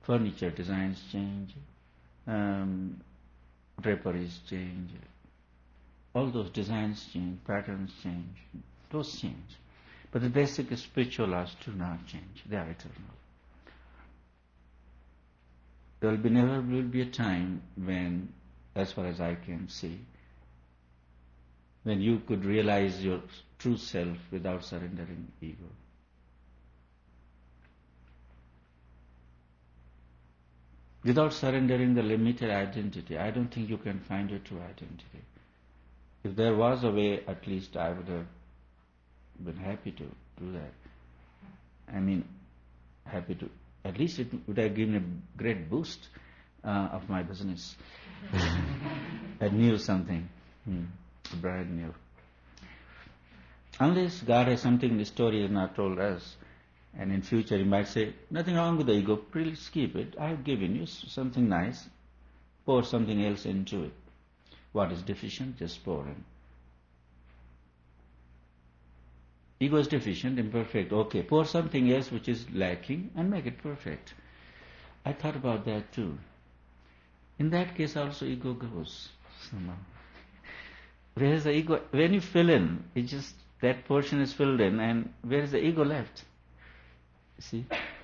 furniture designs change, draperies change, all those designs change, patterns change, those change. But the basic spiritual laws do not change, they are eternal. There will never be a time when, as far as I can see, when you could realize your true self without surrendering ego. Without surrendering the limited identity, I don't think you can find your true identity. If there was a way, at least I would have been happy to do that. Happy to. At least it would have given a great boost of my business. I knew something, brand new. Unless God has something in the story He has not told us, and in future He might say, nothing wrong with the ego, please keep it. I have given you something nice. Pour something else into it. What is deficient, just pour in. Ego is deficient, imperfect. Okay, pour something else which is lacking and make it perfect. I thought about that too. In that case also ego goes somehow. Where is the ego? When you fill in, it's just that portion is filled in, and where is the ego left? See?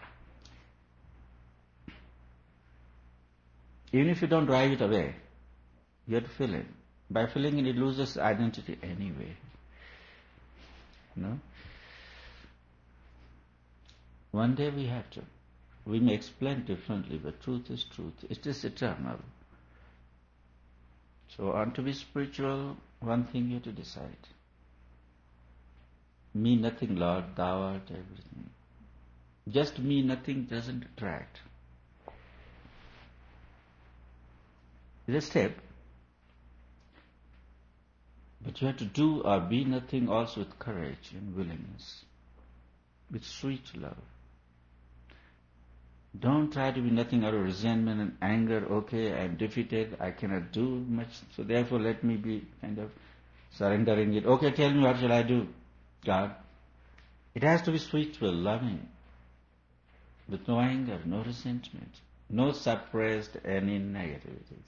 Even if you don't drive it away, you have to fill in. By filling in, it loses identity anyway. No? One day we have to. We may explain differently, but truth is truth. It is eternal. So, to be spiritual, one thing you have to decide. Me nothing, Lord, Thou art everything. Just me nothing doesn't attract. It's a step. But you have to do or be nothing also with courage and willingness, with sweet love. Don't try to be nothing out of resentment and anger. Okay, I am defeated, I cannot do much, so therefore let me be kind of surrendering it. Okay, tell me what shall I do, God? It has to be sweet will, loving, with no anger, no resentment, no suppressed any negativities.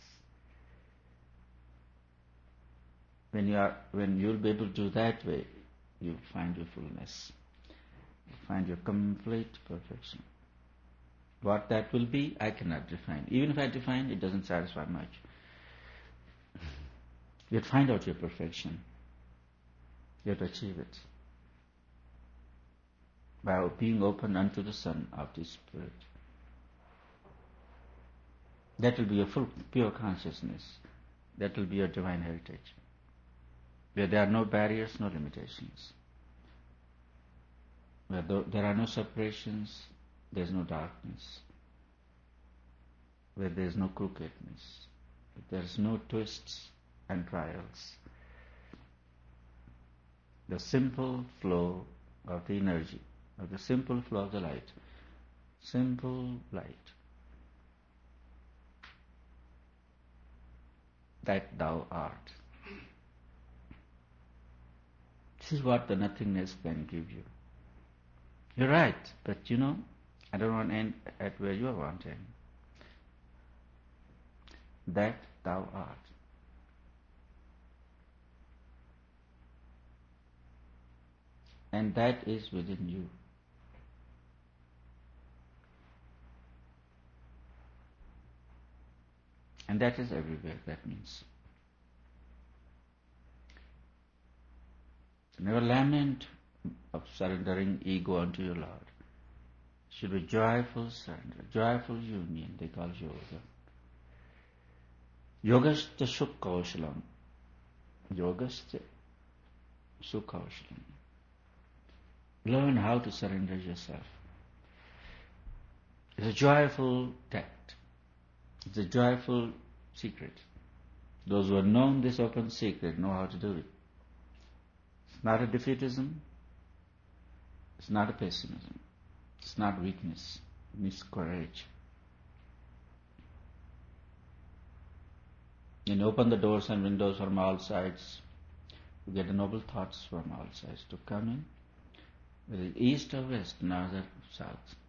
When you'll be able to do that way, you find your fullness. You find your complete perfection. What that will be, I cannot define. Even if I define, it doesn't satisfy much. You have to find out your perfection. You have to achieve it by being open unto the Son of the Spirit. That will be your full, pure consciousness. That will be your divine heritage, where there are no barriers, no limitations, where there are no separations, there is no darkness, where there is no crookedness, there is no twists and trials. The simple flow of the energy, of the simple flow of the light, simple light, that thou art. This is what the nothingness can give you. You're right, but I don't want to end at where you are wanting. That thou art. And that is within you. And that is everywhere, that means. So never lament of surrendering ego unto your Lord. It should be joyful surrender, joyful union, they call yoga. Yogascha sukhaushalam. Yogascha sukhaushalam. Learn how to surrender yourself. It's a joyful tact. It's a joyful secret. Those who have known this open secret know how to do it. It's not a defeatism. It's not a pessimism. It's not weakness. It's courage. And open the doors and windows from all sides. You get the noble thoughts from all sides to come in. Whether east or west, north or south.